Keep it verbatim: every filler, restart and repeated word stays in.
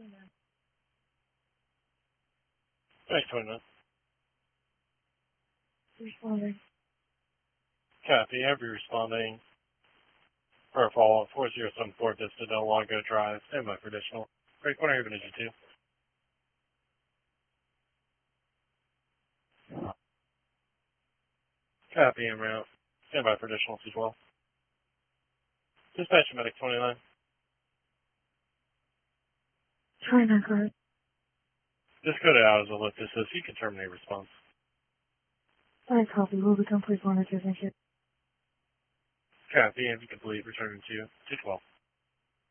Thanks, twenty-nine. Responding. Copy. Have you responding for a follow-up four zero seven four Vista Del Lago Drive. Stand by for additional. Break one, even digit two. Copy en route. Stand by for additionals as well. Dispatch medic twenty-nine. China card. Just go to out as a look. This says you can terminate response. I copy. Will become please monitor. Thank you. Copy. If you complete, return to two twelve.